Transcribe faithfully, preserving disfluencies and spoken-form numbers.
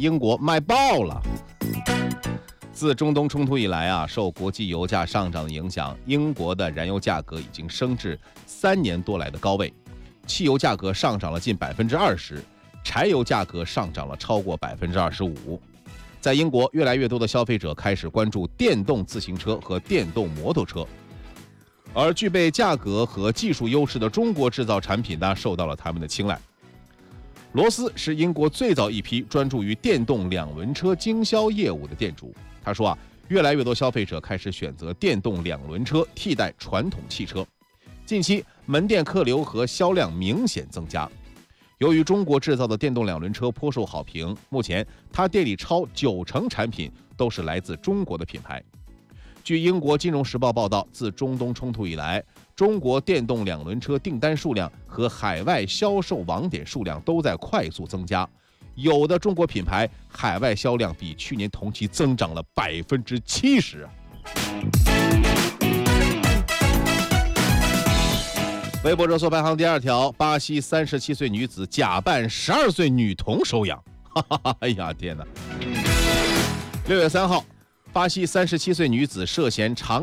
英国卖爆了。自中东冲突以来啊，受国际油价上涨的影响，英国的燃油价格已经升至三年多来的高位，汽油价格上涨了近百分之二十，柴油价格上涨了超过百分之二十五。在英国，越来越多的消费者开始关注电动自行车和电动摩托车，而具备价格和技术优势的中国制造产品呢，受到了他们的青睐。罗斯是英国最早一批专注于电动两轮车经销业务的店主。他说啊，越来越多消费者开始选择电动两轮车替代传统汽车。近期门店客流和销量明显增加。由于中国制造的电动两轮车颇受好评，目前他店里超九成产品都是来自中国的品牌。据英国金融时报报道，自中东冲突以来，中国电动两轮车订单数量和海外销售网点数量都在快速增加，有的中国品牌海外销量比去年同期增长了百分之七十。微博热搜排行第二条，巴西三十七岁女子假扮十二岁女童收养，哈哈哈！哎呀天哪！六月三号，巴西三十七岁女子涉嫌长